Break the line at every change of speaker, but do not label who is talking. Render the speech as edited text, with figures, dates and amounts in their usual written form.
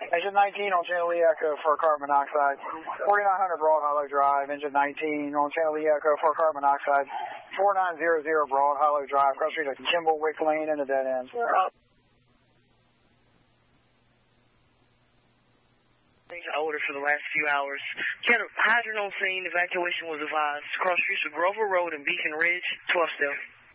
Engine 19 on Channel E Echo for carbon monoxide. 4900 Broad Hollow Drive, engine 19 on Channel E Echo for carbon monoxide. 4900 Broad Hollow Drive, cross street to Kimball Wick Lane and a dead end.
Odor for the last few hours. Get a hydrant on scene. Evacuation was advised. Cross streets of Grover Road and Beacon Ridge, 12 still.